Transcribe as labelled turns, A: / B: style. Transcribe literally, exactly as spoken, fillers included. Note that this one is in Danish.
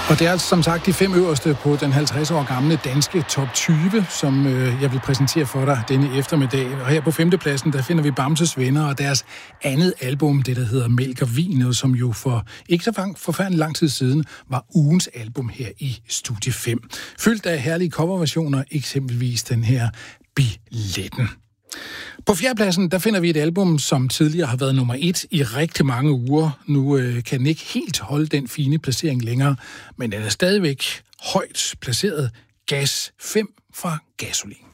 A: Og det er altså som sagt de fem øverste på den halvtreds år gamle danske top tyve, som øh, jeg vil præsentere for dig denne eftermiddag. Og her på femtepladsen, der finder vi Bamses Venner og deres andet album, det der hedder Mælk og Vin, som jo for ikke så forfærdelig lang tid siden var ugens album her i Studie fem. Fyldt af herlige coverversioner, eksempelvis den her Billetten. På fjerdepladsen, der finder vi et album, som tidligere har været nummer et i rigtig mange uger. Nu øh, kan den ikke helt holde den fine placering længere, men den er stadigvæk højt placeret. Gas fem fra Gasolin.